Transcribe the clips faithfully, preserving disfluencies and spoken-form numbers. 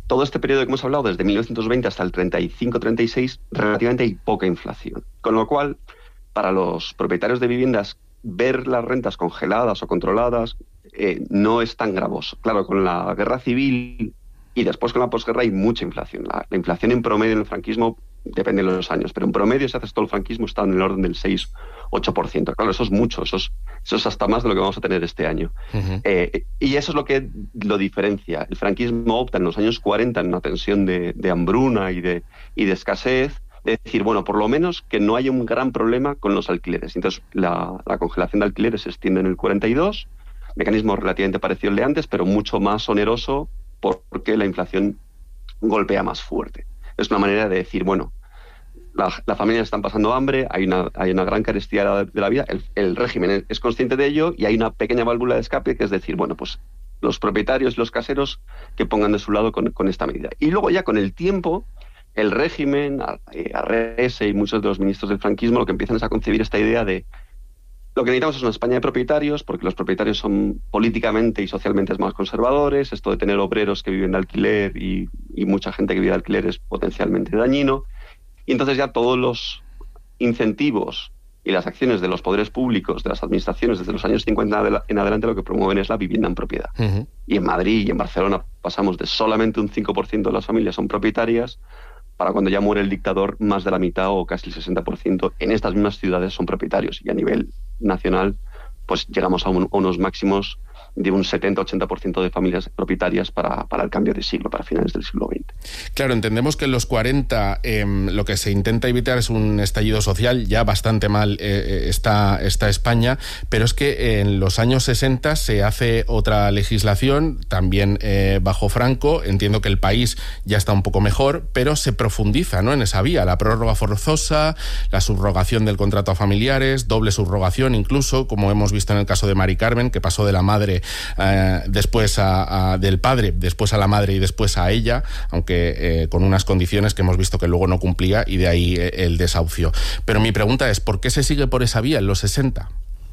todo este periodo que hemos hablado, desde mil novecientos veinte hasta el treinta y cinco treinta y seis, relativamente hay poca inflación. Con lo cual, para los propietarios de viviendas, ver las rentas congeladas o controladas eh, no es tan gravoso. Claro, con la guerra civil y después con la posguerra hay mucha inflación. La, la inflación en promedio en el franquismo depende de los años, pero en promedio, si haces todo el franquismo, está en el orden del seis ocho por ciento. Claro, eso es mucho, eso es, eso es hasta más de lo que vamos a tener este año. Uh-huh. Eh, y eso es lo que lo diferencia. El franquismo opta en los años cuarenta en una tensión de, de hambruna y de, y de escasez, de decir, bueno, por lo menos que no haya un gran problema con los alquileres. Entonces, la, la congelación de alquileres se extiende en el cuarenta y dos, mecanismo relativamente parecido al de antes, pero mucho más oneroso porque la inflación golpea más fuerte. Es una manera de decir, bueno, la, la familia están pasando hambre, hay una, hay una gran carestía de la vida, el, el régimen es, es consciente de ello y hay una pequeña válvula de escape que es decir, bueno, pues los propietarios y los caseros que pongan de su lado con, con esta medida. Y luego ya con el tiempo, el régimen, Arrese y muchos de los ministros del franquismo lo que empiezan es a concebir esta idea de lo que necesitamos es una España de propietarios, porque los propietarios son políticamente y socialmente más conservadores, esto de tener obreros que viven de alquiler y, y mucha gente que vive de alquiler es potencialmente dañino, y entonces ya todos los incentivos y las acciones de los poderes públicos, de las administraciones desde los años cincuenta en adelante lo que promueven es la vivienda en propiedad. Uh-huh. Y en Madrid y en Barcelona pasamos de solamente un cinco por ciento de las familias son propietarias, para cuando ya muere el dictador, más de la mitad o casi el sesenta por ciento en estas mismas ciudades son propietarios. Y a nivel nacional, pues llegamos a, un, a unos máximos de un setenta a ochenta por ciento de familias propietarias para, para el cambio de siglo, para finales del siglo veinte. Claro, entendemos que en los cuarenta eh, lo que se intenta evitar es un estallido social, ya bastante mal eh, está, está España, pero es que en los años sesenta se hace otra legislación, también eh, bajo Franco, entiendo que el país ya está un poco mejor, pero se profundiza, ¿no?, en esa vía, la prórroga forzosa, la subrogación del contrato a familiares, doble subrogación incluso, como hemos visto en el caso de Mari Carmen, que pasó de la madre Eh, después a, a, del padre, después a la madre y después a ella, aunque eh, con unas condiciones que hemos visto que luego no cumplía y de ahí eh, el desahucio. Pero mi pregunta es, ¿por qué se sigue por esa vía en los sesenta?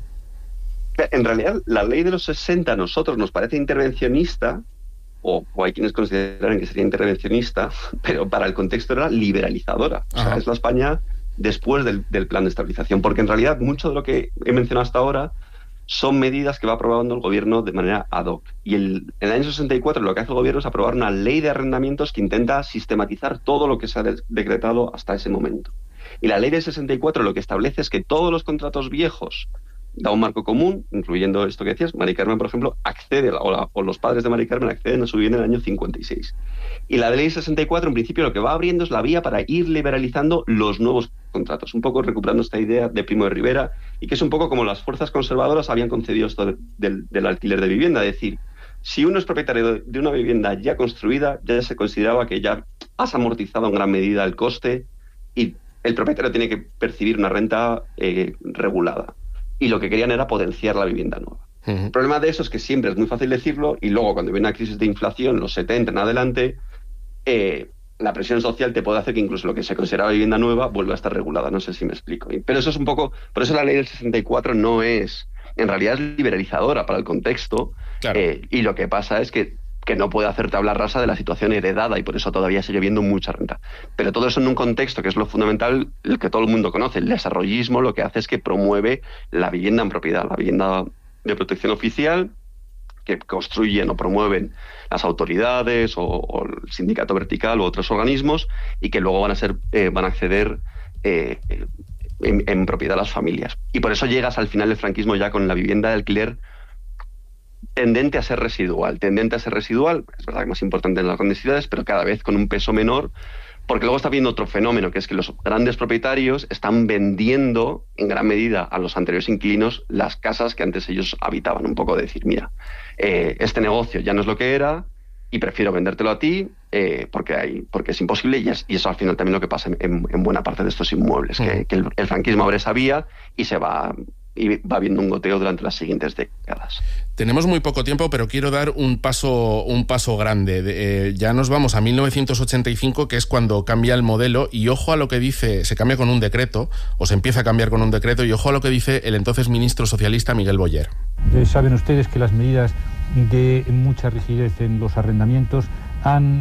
En realidad, la ley de los sesenta a nosotros nos parece intervencionista, o, o hay quienes consideran que sería intervencionista, pero para el contexto era liberalizadora. O sea, es la España después del, del plan de estabilización, porque en realidad mucho de lo que he mencionado hasta ahora son medidas que va aprobando el gobierno de manera ad hoc. Y el, en el año sesenta y cuatro lo que hace el gobierno es aprobar una ley de arrendamientos que intenta sistematizar todo lo que se ha de, decretado hasta ese momento. Y la ley de sesenta y cuatro lo que establece es que todos los contratos viejos da un marco común, incluyendo esto que decías. Mari Carmen, por ejemplo, accede, o, la, o los padres de Mari Carmen acceden a su vivienda en el año cincuenta y seis. Y la ley sesenta y cuatro, en principio, lo que va abriendo es la vía para ir liberalizando los nuevos contratos, un poco recuperando esta idea de Primo de Rivera, y que es un poco como las fuerzas conservadoras habían concedido esto de, de, del alquiler de vivienda. Es decir, si uno es propietario de, de una vivienda ya construida, ya se consideraba que ya has amortizado en gran medida el coste y el propietario tiene que percibir una renta eh, regulada. Y lo que querían era potenciar la vivienda nueva. Uh-huh. El problema de eso es que siempre es muy fácil decirlo y luego cuando viene una crisis de inflación, los setenta en adelante, eh, la presión social te puede hacer que incluso lo que se consideraba vivienda nueva vuelva a estar regulada. No sé si me explico. Pero eso es un poco... Por eso la ley del sesenta y cuatro no es... En realidad es liberalizadora para el contexto. Claro. Eh, y lo que pasa es que que no puede hacer tabla rasa de la situación heredada y por eso todavía sigue viendo mucha renta. Pero todo eso en un contexto que es lo fundamental, el que todo el mundo conoce. El desarrollismo lo que hace es que promueve la vivienda en propiedad, la vivienda de protección oficial que construyen o promueven las autoridades o, o el sindicato vertical u otros organismos y que luego van a ser eh, van a acceder eh, en, en propiedad a las familias. Y por eso llegas al final del franquismo ya con la vivienda de alquiler tendente a ser residual, tendente a ser residual, es verdad que más importante en las grandes ciudades, pero cada vez con un peso menor, porque luego está viendo otro fenómeno, que es que los grandes propietarios están vendiendo en gran medida a los anteriores inquilinos las casas que antes ellos habitaban, un poco de decir, mira, eh, este negocio ya no es lo que era y prefiero vendértelo a ti eh, porque, hay, porque es imposible y, es, y eso al final también lo que pasa en, en buena parte de estos inmuebles, uh-huh. que, que el, el franquismo abre esa vía y se va... y va habiendo un goteo durante las siguientes décadas. Tenemos muy poco tiempo, pero quiero dar un paso, un paso grande. Eh, ya nos vamos a mil novecientos ochenta y cinco, que es cuando cambia el modelo, y ojo a lo que dice, se cambia con un decreto, o se empieza a cambiar con un decreto, y ojo a lo que dice el entonces ministro socialista Miguel Boyer. Eh, saben ustedes que las medidas de mucha rigidez en los arrendamientos han